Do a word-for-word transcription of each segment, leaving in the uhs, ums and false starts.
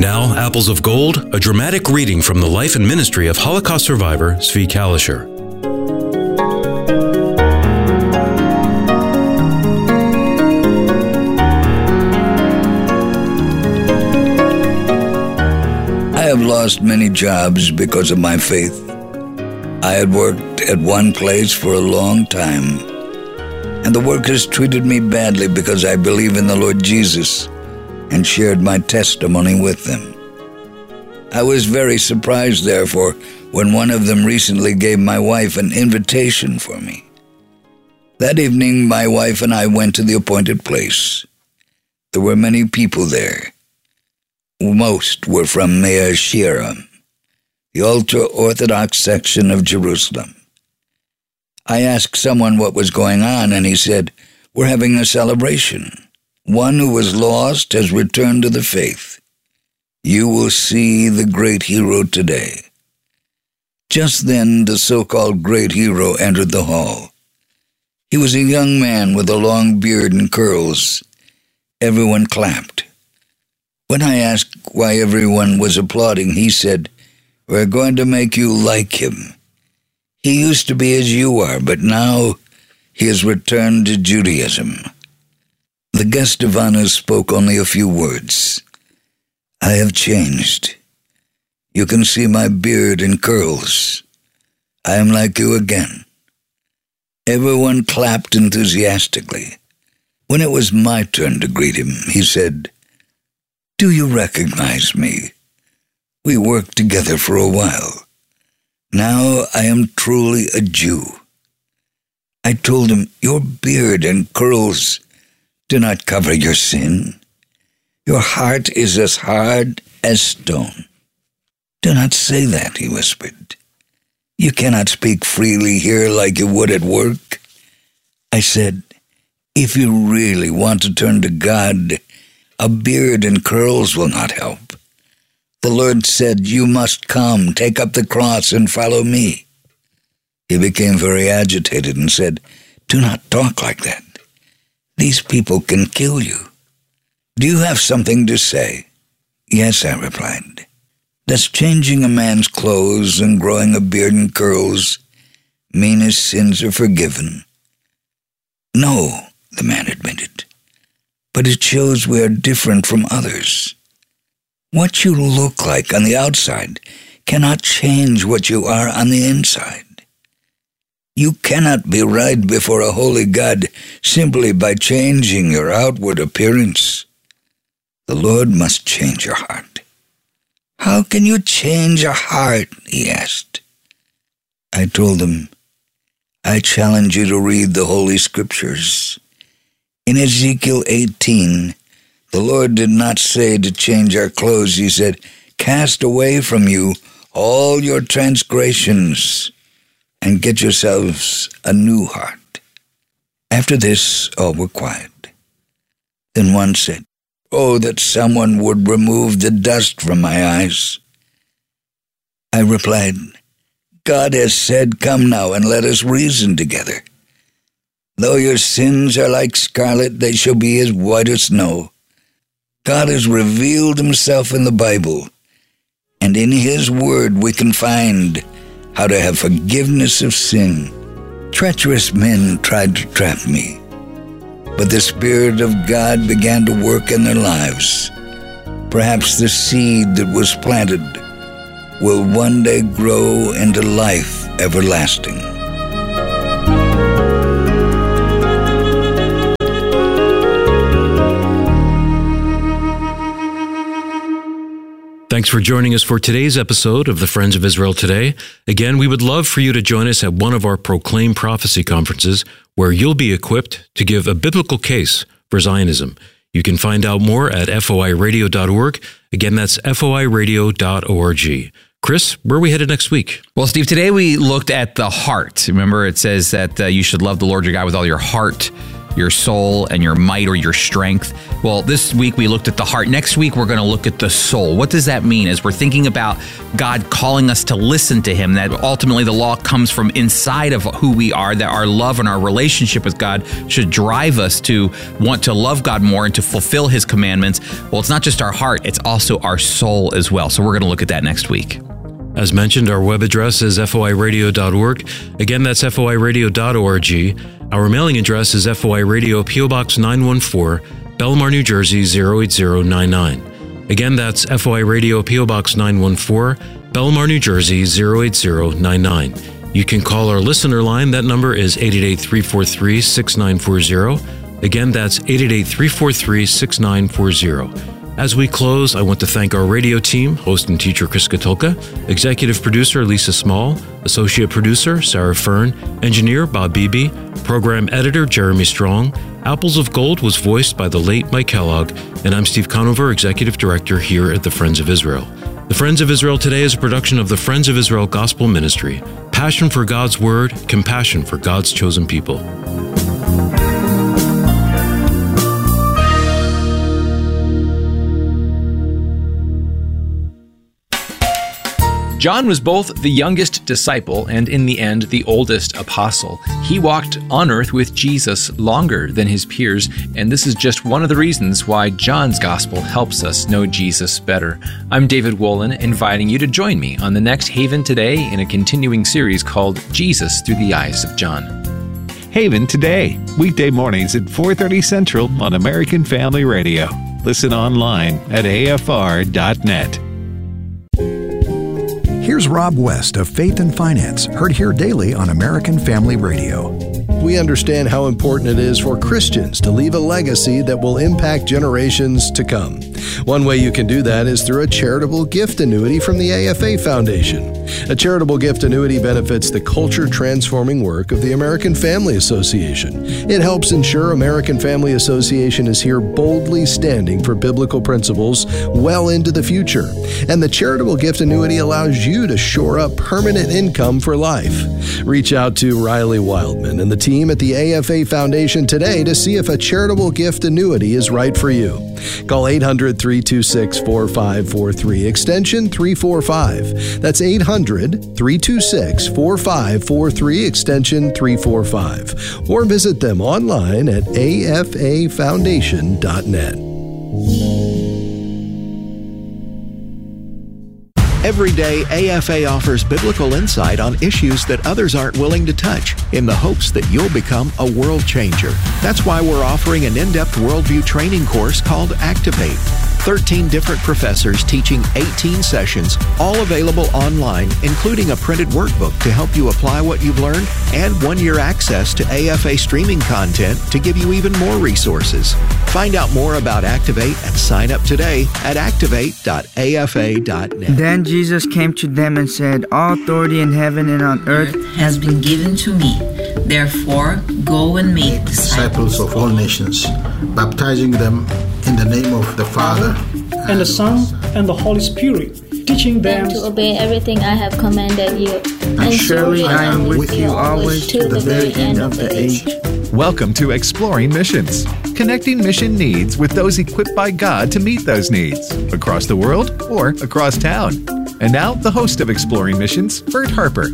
Now, Apples of Gold, a dramatic reading from the life and ministry of Holocaust survivor Zvi Kalisher. I have lost many jobs because of my faith. I had worked at one place for a long time, and the workers treated me badly because I believe in the Lord Jesus and shared my testimony with them. I was very surprised, therefore, when one of them recently gave my wife an invitation for me. That evening, my wife and I went to the appointed place. There were many people there. Most were from Mea Shearim, the ultra-Orthodox section of Jerusalem. I asked someone what was going on, and he said, "We're having a celebration. One who was lost has returned to the faith. You will see the great hero today." Just then, the so-called great hero entered the hall. He was a young man with a long beard and curls. Everyone clapped. When I asked why everyone was applauding, he said, "We're going to make you like him. He used to be as you are, but now he has returned to Judaism." The guest of honor spoke only a few words. "I have changed. You can see my beard and curls. I am like you again." Everyone clapped enthusiastically. When it was my turn to greet him, he said, "Do you recognize me? We worked together for a while. Now I am truly a Jew." I told him, "Your beard and curls do not cover your sin. Your heart is as hard as stone." "Do not say that," he whispered. "You cannot speak freely here like you would at work." I said, "If you really want to turn to God, a beard and curls will not help. The Lord said, 'You must come, take up the cross, and follow me.'" He became very agitated and said, "Do not talk like that. These people can kill you. Do you have something to say?" "Yes," I replied. "Does changing a man's clothes and growing a beard and curls mean his sins are forgiven?" "No," the man admitted, "but it shows we are different from others. What you look like on the outside cannot change what you are on the inside. You cannot be right before a holy God simply by changing your outward appearance. The Lord must change your heart." "How can you change a heart?" he asked. I told him, "I challenge you to read the Holy Scriptures. In Ezekiel eighteen, the Lord did not say to change our clothes. He said, 'Cast away from you all your transgressions and get yourselves a new heart.'" After this, all were quiet. Then one said, "Oh, that someone would remove the dust from my eyes." I replied, "God has said, 'Come now and let us reason together. Though your sins are like scarlet, they shall be as white as snow.' God has revealed himself in the Bible, and in his word we can find how to have forgiveness of sin. Treacherous men tried to trap me, but the Spirit of God began to work in their lives. Perhaps the seed that was planted will one day grow into life everlasting." Thanks for joining us for today's episode of the Friends of Israel Today. Again, we would love for you to join us at one of our Proclaim Prophecy conferences, where you'll be equipped to give a biblical case for Zionism. You can find out more at F O I radio dot org. Again, that's F O I radio dot org. Chris, where are we headed next week? Well, Steve, today we looked at the heart. Remember, it says that uh, you should love the Lord your God with all your heart, your soul and your might or your strength. Well, this week we looked at the heart. Next week we're going to look at the soul. What does that mean? As we're thinking about God calling us to listen to him, that ultimately the law comes from inside of who we are, that our love and our relationship with God should drive us to want to love God more and to fulfill his commandments. Well, it's not just our heart, it's also our soul as well. So we're going to look at that next week. As mentioned, our web address is f o i radio dot org. Again, that's f o i radio dot org. Our mailing address is F O I Radio, P O Box nine one four, Belmar, New Jersey zero eight zero nine nine. Again, that's F O I Radio, P O Box nine one four, Belmar, New Jersey zero eight zero nine nine. You can call our listener line. That number is eight eight eight, three four three, six nine four zero. Again, that's eight eight eight, three four three, six nine four zero. As we close, I want to thank our radio team, host and teacher Chris Katulka, executive producer Lisa Small, associate producer Sarah Fern, engineer Bob Beebe, program editor Jeremy Strong. Apples of Gold was voiced by the late Mike Kellogg, and I'm Steve Conover, executive director here at the Friends of Israel. The Friends of Israel Today is a production of the Friends of Israel Gospel Ministry. Passion for God's Word, compassion for God's chosen people. John was both the youngest disciple and, in the end, the oldest apostle. He walked on earth with Jesus longer than his peers, and this is just one of the reasons why John's gospel helps us know Jesus better. I'm David Wolin, inviting you to join me on the next Haven Today in a continuing series called Jesus Through the Eyes of John. Haven Today, weekday mornings at four thirty Central on American Family Radio. Listen online at A F R dot net. Here's Rob West of Faith and Finance, heard here daily on American Family Radio. We understand how important it is for Christians to leave a legacy that will impact generations to come. One way you can do that is through a charitable gift annuity from the A F A Foundation. A charitable gift annuity benefits the culture-transforming work of the American Family Association. It helps ensure American Family Association is here boldly standing for biblical principles well into the future. And the charitable gift annuity allows you to shore up permanent income for life. Reach out to Riley Wildman and the team at the A F A Foundation today to see if a charitable gift annuity is right for you. Call eight hundred, three two six, four five four three, extension three forty-five. That's eight hundred, three two six, four five four three, extension three forty-five. Or visit them online at A F A foundation dot net. Every day, A F A offers biblical insight on issues that others aren't willing to touch in the hopes that you'll become a world changer. That's why we're offering an in-depth worldview training course called Activate. thirteen different professors teaching eighteen sessions, all available online, including a printed workbook to help you apply what you've learned and one-year access to A F A streaming content to give you even more resources. Find out more about Activate and sign up today at activate dot A F A dot net. Then Jesus came to them and said, "All authority in heaven and on earth has been given to me. Therefore, go and make disciples of all nations, baptizing them in the name of the Father, and the Son, and the Holy Spirit, teaching them to obey everything I have commanded you. And, and surely I am with you always to the very end of the age." Welcome to Exploring Missions, connecting mission needs with those equipped by God to meet those needs, across the world or across town. And now, the host of Exploring Missions, Bert Harper.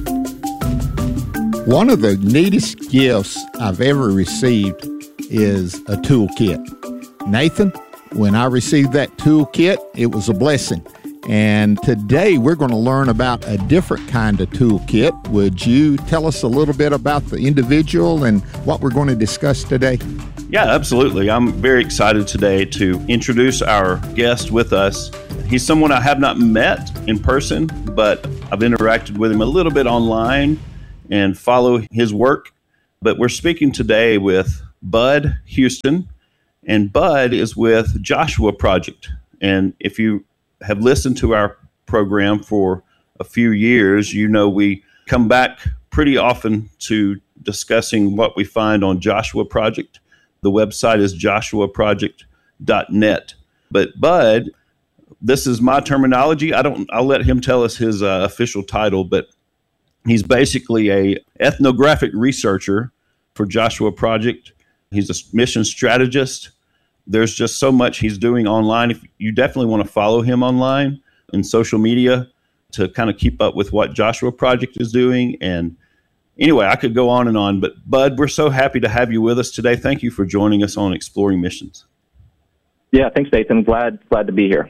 One of the neatest gifts I've ever received is a toolkit. Nathan, when I received that toolkit, it was a blessing. And today we're going to learn about a different kind of toolkit. Would you tell us a little bit about the individual and what we're going to discuss today? Yeah, absolutely. I'm very excited today to introduce our guest with us. He's someone I have not met in person, but I've interacted with him a little bit online and follow his work. But we're speaking today with Bud Houston, and Bud is with Joshua Project. And if you have listened to our program for a few years, you know we come back pretty often to discussing what we find on Joshua Project. The website is joshua project dot net. But Bud, this is my terminology. I don't. I'll let him tell us his uh, official title, but he's basically a ethnographic researcher for Joshua Project. He's a mission strategist. There's just so much he's doing online. If you definitely want to follow him online in social media to kind of keep up with what Joshua Project is doing. And anyway, I could go on and on, but Bud, we're so happy to have you with us today. Thank you for joining us on Exploring Missions. Yeah, thanks, Nathan. Glad glad to be here.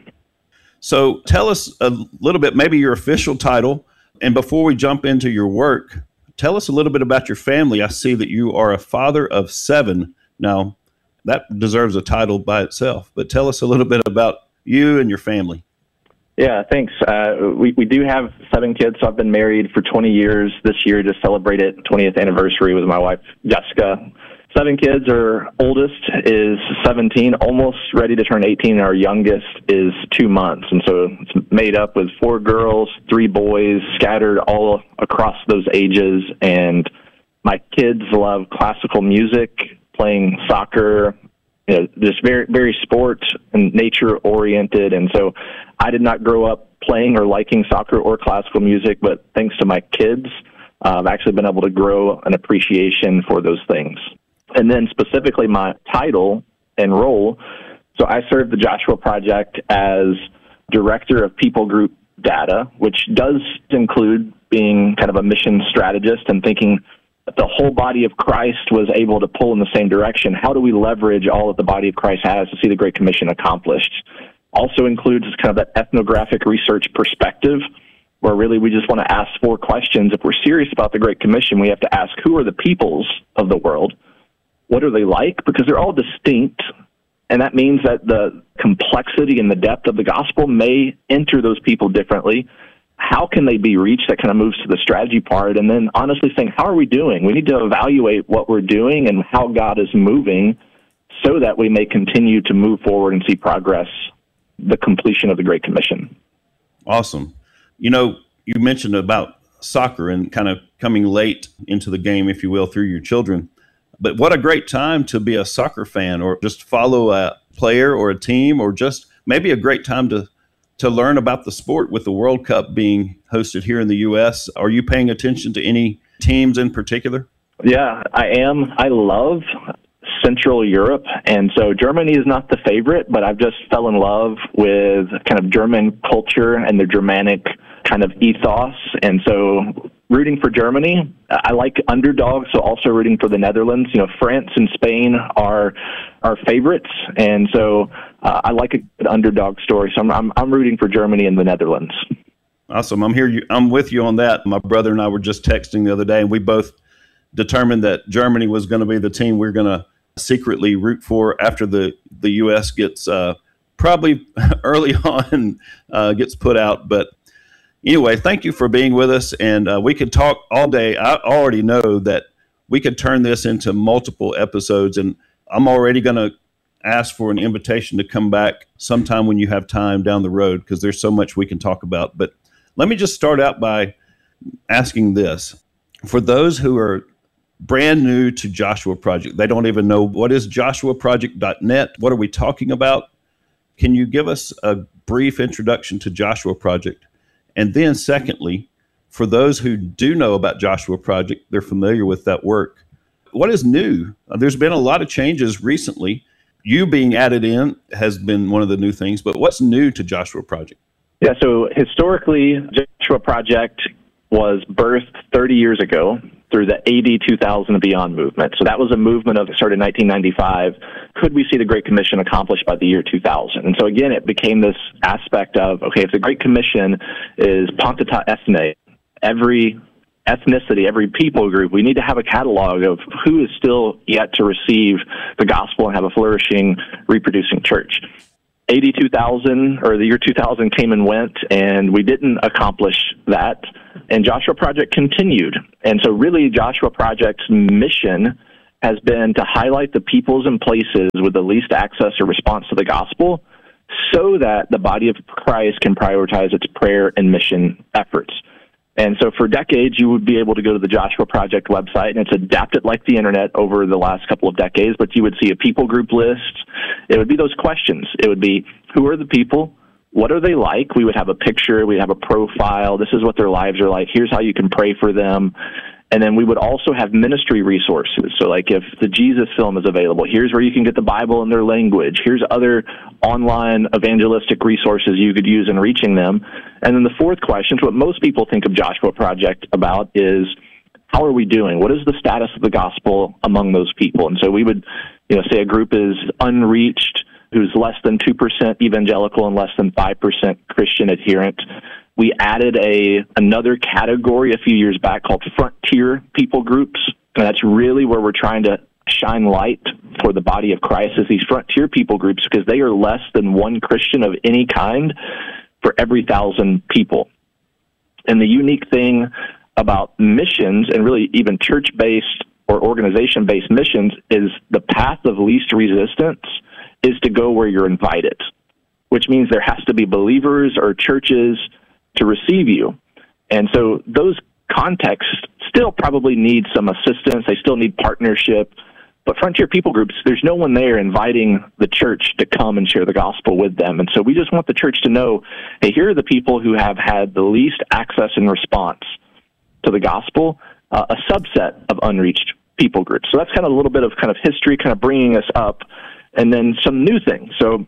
So tell us a little bit, maybe your official title, and before we jump into your work, tell us a little bit about your family. I see that you are a father of seven. Now, that deserves a title by itself, but tell us a little bit about you and your family. Yeah, thanks. Uh, we, we do have seven kids, so I've been married for twenty years. This year, just celebrated twentieth anniversary with my wife, Jessica. Seven kids. Our oldest is seventeen, almost ready to turn eighteen, and our youngest is two months. And so it's made up with four girls, three boys, scattered all across those ages. And my kids love classical music, playing soccer, you know, just very, very sports and nature oriented. And so I did not grow up playing or liking soccer or classical music, but thanks to my kids, uh, I've actually been able to grow an appreciation for those things. And then specifically my title and role, so I serve the Joshua Project as Director of People Group Data, which does include being kind of a mission strategist and thinking that the whole body of Christ was able to pull in the same direction. How do we leverage all that the body of Christ has to see the Great Commission accomplished? Also includes kind of that ethnographic research perspective, where really we just want to ask four questions. If we're serious about the Great Commission, we have to ask, who are the peoples of the world? What are they like? Because they're all distinct, and that means that the complexity and the depth of the gospel may enter those people differently. How can they be reached? That kind of moves to the strategy part. And then honestly saying, how are we doing? We need to evaluate what we're doing and how God is moving so that we may continue to move forward and see progress, the completion of the Great Commission. Awesome. You know, you mentioned about soccer and kind of coming late into the game, if you will, through your children. But what a great time to be a soccer fan, or just follow a player or a team, or just maybe a great time to, to learn about the sport with the World Cup being hosted here in the U S. Are you paying attention to any teams in particular? Yeah, I am. I love Central Europe, and so Germany is not the favorite, but I've just fell in love with kind of German culture and the Germanic kind of ethos, and so rooting for Germany. I like underdogs, so also rooting for the Netherlands. You know, France and Spain are our favorites, and so uh, I like an underdog story. So I'm, I'm I'm rooting for Germany and the Netherlands. Awesome. I'm here. You, I'm with you on that. My brother and I were just texting the other day, and we both determined that Germany was going to be the team we're going to secretly root for after the the U S gets uh, probably early on uh, gets put out, but. Anyway, thank you for being with us, and uh, we could talk all day. I already know that we could turn this into multiple episodes, and I'm already going to ask for an invitation to come back sometime when you have time down the road, because there's so much we can talk about. But let me just start out by asking this. For those who are brand new to Joshua Project, they don't even know what is joshua project dot net, what are we talking about? Can you give us a brief introduction to Joshua Project? And then secondly, for those who do know about Joshua Project, they're familiar with that work. What is new? There's been a lot of changes recently. You being added in has been one of the new things, but what's new to Joshua Project? Yeah, so historically, Joshua Project was birthed thirty years ago through the A D two thousand and Beyond movement. So that was a movement of started in nineteen ninety-five. Could we see the Great Commission accomplished by the year two thousand? And so again, it became this aspect of, okay, if the Great Commission is Panta ta ethne, every ethnicity, every people group, we need to have a catalog of who is still yet to receive the gospel and have a flourishing, reproducing church. A D two thousand, or the year two thousand, came and went, and we didn't accomplish that. And Joshua Project continued. And so really, Joshua Project's mission has been to highlight the peoples and places with the least access or response to the gospel so that the body of Christ can prioritize its prayer and mission efforts. And so for decades, you would be able to go to the Joshua Project website, and it's adapted like the internet over the last couple of decades, but you would see a people group list. It would be those questions. It would be, who are the people? What are they like? We would have a picture. We'd have a profile. This is what their lives are like. Here's how you can pray for them. And then we would also have ministry resources. So like if the Jesus Film is available, here's where you can get the Bible in their language. Here's other online evangelistic resources you could use in reaching them. And then the fourth question, what most people think of Joshua Project about, is how are we doing? What is the status of the gospel among those people? And so we would, you know, say a group is unreached, who's less than two percent evangelical and less than five percent Christian adherent. We added a another category a few years back called frontier people groups, and that's really where we're trying to shine light for the body of Christ, is these frontier people groups, because they are less than one Christian of any kind for every thousand people. And the unique thing about missions, and really even church-based or organization-based missions, is the path of least resistance is to go where you're invited, which means there has to be believers or churches to receive you. And so those contexts still probably need some assistance. They still need partnership. But frontier people groups, there's no one there inviting the church to come and share the gospel with them. And so we just want the church to know, hey, here are the people who have had the least access and response to the gospel, uh, a subset of unreached people groups. So that's kind of a little bit of kind of history, kind of bringing us up, and then some new things. So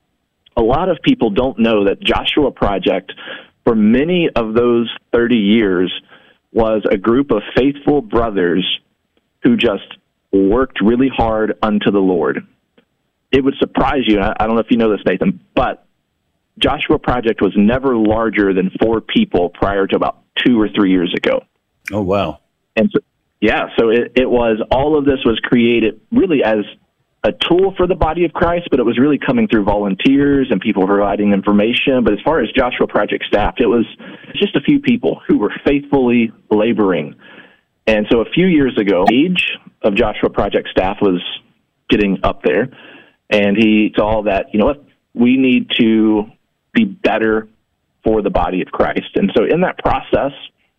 a lot of people don't know that Joshua Project, for many of those thirty years, was a group of faithful brothers who just worked really hard unto the Lord. It would surprise you, I don't know if you know this, Nathan, but Joshua Project was never larger than four people prior to about two or three years ago. Oh, wow. And so, yeah, so it, it was, all of this was created really as a tool for the body of Christ, but it was really coming through volunteers and people providing information. But as far as Joshua Project staff, it was just a few people who were faithfully laboring. And so a few years ago, the age of Joshua Project staff was getting up there, and he saw that, you know what, we need to be better for the body of Christ. And so in that process,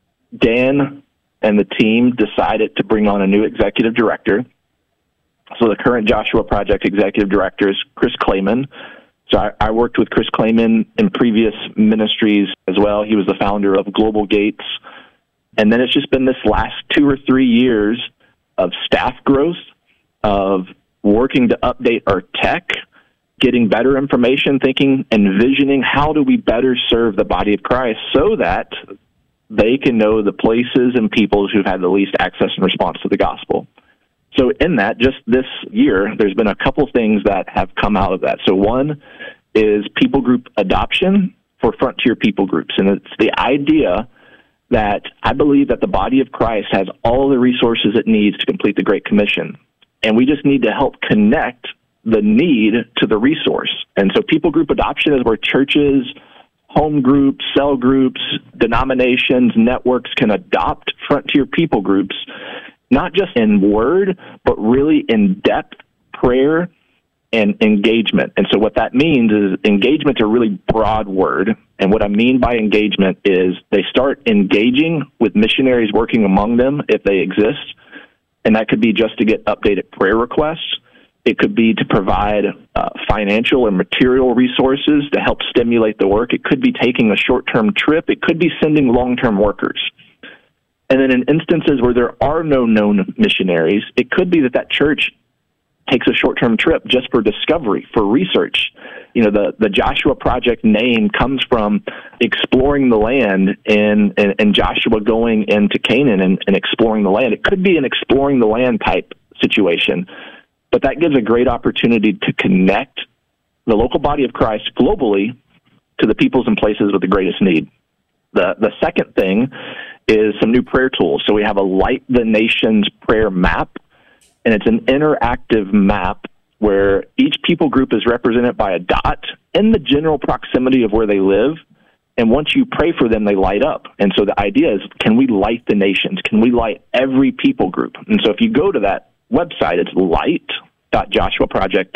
Dan and the team decided to bring on a new executive director. So the current Joshua Project executive director is Chris Clayman. So I, I worked with Chris Clayman in previous ministries as well. He was the founder of Global Gates. And then it's just been this last two or three years of staff growth, of working to update our tech, getting better information, thinking, envisioning how do we better serve the body of Christ so that they can know the places and peoples who've had the least access and response to the gospel. So in that, just this year, there's been a couple things that have come out of that. So one is people group adoption for frontier people groups. And it's the idea that I believe that the body of Christ has all the resources it needs to complete the Great Commission. And we just need to help connect the need to the resource. And so people group adoption is where churches, home groups, cell groups, denominations, networks can adopt frontier people groups, not just in word, but really in depth prayer and engagement. And so what that means is engagement's a really broad word. And what I mean by engagement is they start engaging with missionaries working among them if they exist. And that could be just to get updated prayer requests. It could be to provide uh, financial and material resources to help stimulate the work. It could be taking a short-term trip. It could be sending long-term workers. And then in instances where there are no known missionaries, it could be that that church takes a short-term trip just for discovery, for research. You know, the, the Joshua Project name comes from exploring the land and, and, and Joshua going into Canaan and, and exploring the land. It could be an exploring the land type situation, but that gives a great opportunity to connect the local body of Christ globally to the peoples and places with the greatest need. The, the second thing is some new prayer tools. So we have a Light the Nations prayer map, and it's an interactive map where each people group is represented by a dot in the general proximity of where they live. And once you pray for them, they light up. And so the idea is, can we light the nations? Can we light every people group? And so if you go to that website, it's light dot joshua project